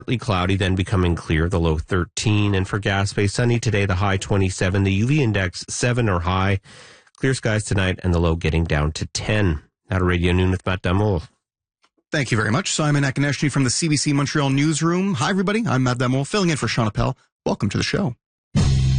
Partly cloudy, then becoming clear, the low 13. And for Gaspé, sunny today, the high 27. The UV index 7 or high. Clear skies tonight and the low getting down to 10. At Radio Noon with Matt Damol. Thank you very much. Simon Akoneshny from the CBC Montreal newsroom. Hi, everybody. I'm Matt Damol, filling in for Sean Appel. Welcome to the show.